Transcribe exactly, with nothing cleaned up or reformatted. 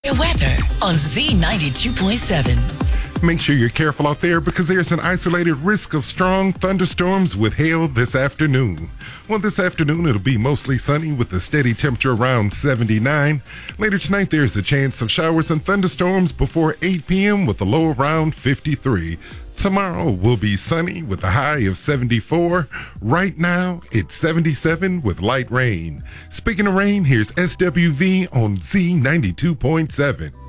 The weather on Z ninety-two point seven. Make sure you're careful out there because there's an isolated risk of strong thunderstorms with hail this afternoon. Well, this afternoon it'll be mostly sunny with a steady temperature around seventy-nine. Later tonight there's a chance of showers and thunderstorms before eight p.m. with a low around fifty-three. Tomorrow will be sunny with a high of seventy-four. Right now it's seventy-seven with light rain. Speaking of rain, here's S W V on Z ninety-two point seven.